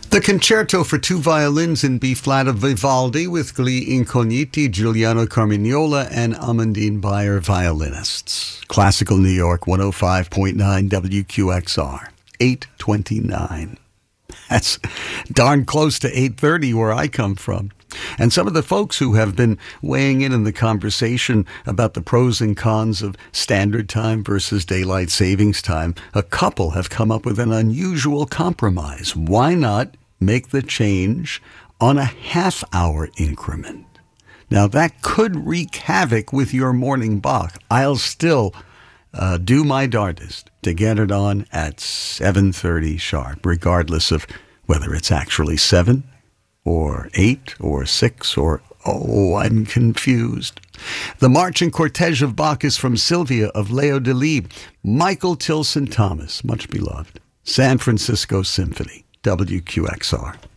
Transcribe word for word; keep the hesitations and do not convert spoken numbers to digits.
The Concerto for Two Violins in B-flat of Vivaldi with Gli Incogniti, Giuliano Carmignola, and Amandine Bayer violinists. Classical New York, one oh five point nine W Q X R, eight twenty-nine. That's darn close to eight thirty where I come from. And some of the folks who have been weighing in in the conversation about the pros and cons of standard time versus daylight savings time, a couple have come up with an unusual compromise. Why not make the change on a half-hour increment? Now, that could wreak havoc with your morning Bach. I'll still uh, do my darndest to get it on at seven thirty sharp, regardless of whether it's actually seven or eight or six or, oh, I'm confused. The March and Cortege of Bach is from Sylvia of Leo Delibes. Michael Tilson Thomas, much beloved. San Francisco Symphony, W Q X R.